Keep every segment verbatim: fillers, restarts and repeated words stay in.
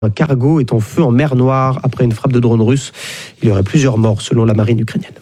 Un cargo est en feu en mer Noire après une frappe de drone russe. Il y aurait plusieurs morts selon la marine ukrainienne.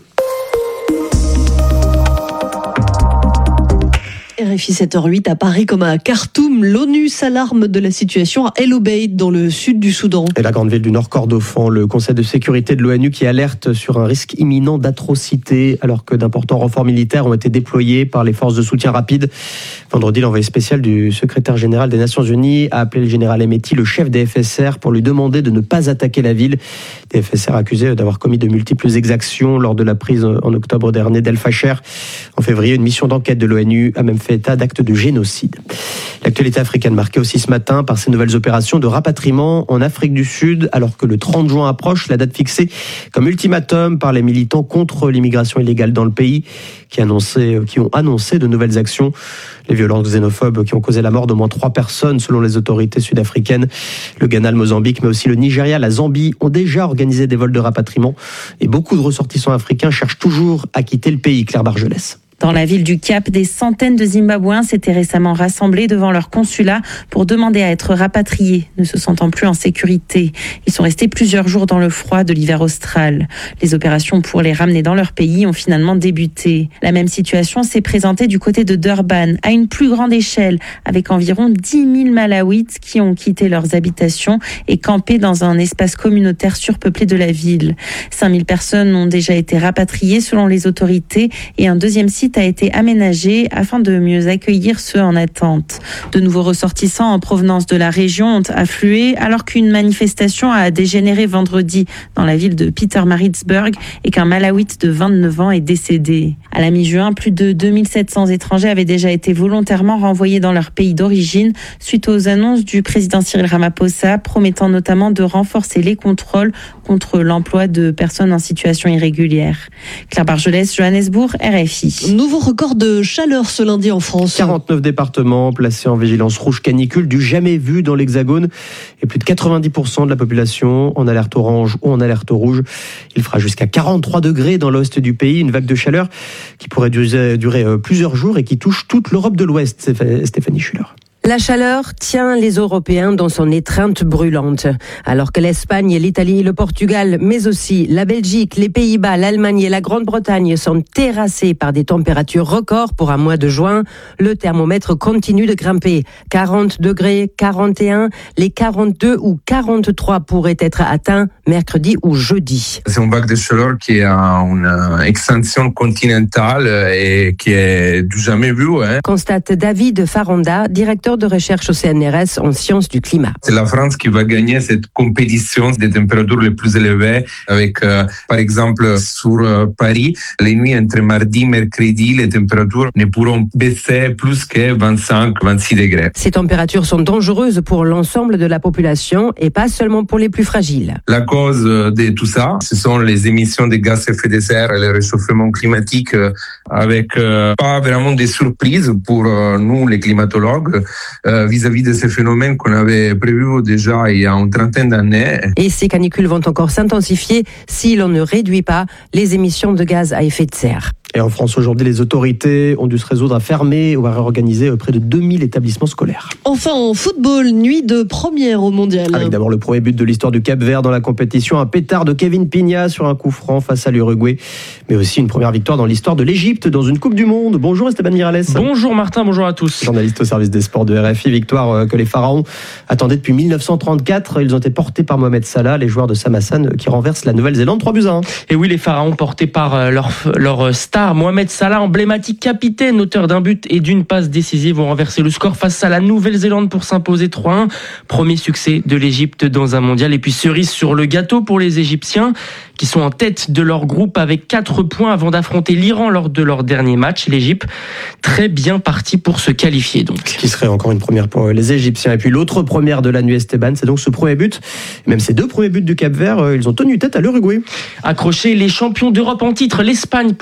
R F I sept heures huit à Paris comme à Khartoum, l'ONU s'alarme de la situation à El Obeid dans le sud du Soudan. Et la grande ville du Nord Kordofan, le Conseil de sécurité de l'ONU qui alerte sur un risque imminent d'atrocité alors que d'importants renforts militaires ont été déployés par les forces de soutien rapide. Vendredi, l'envoyé spécial du secrétaire général des Nations Unies a appelé le général Hemeti, le chef des F S R, pour lui demander de ne pas attaquer la ville. Des F S R accusés d'avoir commis de multiples exactions lors de la prise en octobre dernier d'El Fasher. En février, une mission d'enquête de l'ONU a même fait état d'actes de génocide. L'actualité africaine marquée aussi ce matin par ces nouvelles opérations de rapatriement en Afrique du Sud, alors que le trente juin approche, la date fixée comme ultimatum par les militants contre l'immigration illégale dans le pays, qui, annoncé, qui ont annoncé de nouvelles actions. Les violences xénophobes qui ont causé la mort d'au moins trois personnes selon les autorités sud-africaines. Le Ghana, le Mozambique, mais aussi le Nigeria, la Zambie ont déjà organisé des vols de rapatriement. Et beaucoup de ressortissants africains cherchent toujours à quitter le pays. Claire Bargelès. Dans la ville du Cap, des centaines de Zimbabwéens s'étaient récemment rassemblés devant leur consulat pour demander à être rapatriés, ne se sentant plus en sécurité. Ils sont restés plusieurs jours dans le froid de l'hiver austral. Les opérations pour les ramener dans leur pays ont finalement débuté. La même situation s'est présentée du côté de Durban, à une plus grande échelle, avec environ dix mille Malawites qui ont quitté leurs habitations et campé dans un espace communautaire surpeuplé de la ville. cinq mille personnes ont déjà été rapatriées selon les autorités et un deuxième site a été aménagé afin de mieux accueillir ceux en attente. De nouveaux ressortissants en provenance de la région ont afflué alors qu'une manifestation a dégénéré vendredi dans la ville de Pietermaritzburg et qu'un Malawite de vingt-neuf ans est décédé. À la mi-juin, plus de deux mille sept cents étrangers avaient déjà été volontairement renvoyés dans leur pays d'origine suite aux annonces du président Cyril Ramaphosa promettant notamment de renforcer les contrôles contre l'emploi de personnes en situation irrégulière. Claire Bargelès, Johannesburg, R F I. Nouveau record de chaleur ce lundi en France. quarante-neuf départements placés en vigilance rouge canicule, du jamais vu dans l'Hexagone. Et plus de quatre-vingt-dix pour cent de la population en alerte orange ou en alerte rouge. Il fera jusqu'à quarante-trois degrés dans l'ouest du pays. Une vague de chaleur qui pourrait durer, durer plusieurs jours et qui touche toute l'Europe de l'Ouest. Stéphanie Schuller. La chaleur tient les Européens dans son étreinte brûlante. Alors que l'Espagne, l'Italie, le Portugal, mais aussi la Belgique, les Pays-Bas, l'Allemagne et la Grande-Bretagne sont terrassés par des températures records pour un mois de juin, le thermomètre continue de grimper. quarante degrés, quarante et un, les quarante-deux ou quarante-trois pourraient être atteints mercredi ou jeudi. C'est une vague de chaleur qui a une extension continentale et qui est du jamais vue. Hein. Constate David Faranda, directeur de recherche au C N R S en sciences du climat. C'est la France qui va gagner cette compétition des températures les plus élevées avec, euh, par exemple, sur euh, Paris, les nuits entre mardi et mercredi, les températures ne pourront baisser plus que vingt-cinq à vingt-six degrés. Ces températures sont dangereuses pour l'ensemble de la population et pas seulement pour les plus fragiles. La cause de tout ça, ce sont les émissions de gaz à effet de serre et le réchauffement climatique euh, avec euh, pas vraiment des surprises pour euh, nous, les climatologues. Euh, vis-à-vis de ces phénomènes qu'on avait prévus déjà il y a une trentaine d'années. Et ces canicules vont encore s'intensifier si l'on ne réduit pas les émissions de gaz à effet de serre. Et en France, aujourd'hui, les autorités ont dû se résoudre à fermer ou à réorganiser près de deux mille établissements scolaires. Enfin, en football, nuit de première au mondial. Avec d'abord le premier but de l'histoire du Cap-Vert dans la compétition, un pétard de Kevin Pigna sur un coup franc face à l'Uruguay, mais aussi une première victoire dans l'histoire de l'Égypte dans une Coupe du Monde. Bonjour Esteban Miralles. Bonjour Martin, bonjour à tous. Journaliste au service des sports de R F I, victoire que les Pharaons attendaient depuis mille neuf cent trente-quatre. Ils ont été portés par Mohamed Salah, les joueurs de Samassane qui renversent la Nouvelle-Zélande trois buts à un. Et oui, les Pharaons portés par leur, leur star Mohamed Salah, emblématique capitaine, auteur d'un but et d'une passe décisive, vont renverser le score face à la Nouvelle-Zélande pour s'imposer trois un. Premier succès de l'Égypte dans un mondial. Et puis cerise sur le gâteau pour les Égyptiens qui sont en tête de leur groupe avec quatre points avant d'affronter l'Iran lors de leur dernier match. L'Égypte très bien partie pour se qualifier donc. Ce qui serait encore une première pour les Égyptiens. Et puis l'autre première de la nuit, Esteban, c'est donc ce premier but. Et même ces deux premiers buts du Cap-Vert, ils ont tenu tête à l'Uruguay. Accrochés, les champions d'Europe en titre, l'Espagne pour leur première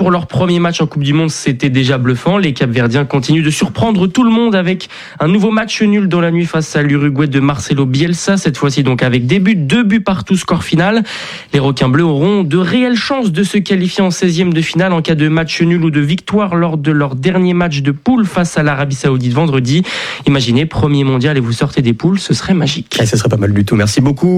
premier match en Coupe du Monde, c'était déjà bluffant. Les Capverdiens continuent de surprendre tout le monde avec un nouveau match nul dans la nuit face à l'Uruguay de Marcelo Bielsa. Cette fois-ci donc avec des buts, deux buts partout, score final. Les requins bleus auront de réelles chances de se qualifier en seizième de finale en cas de match nul ou de victoire lors de leur dernier match de poule face à l'Arabie Saoudite vendredi. Imaginez, premier mondial et vous sortez des poules, ce serait magique. Et ce serait pas mal du tout. Merci beaucoup.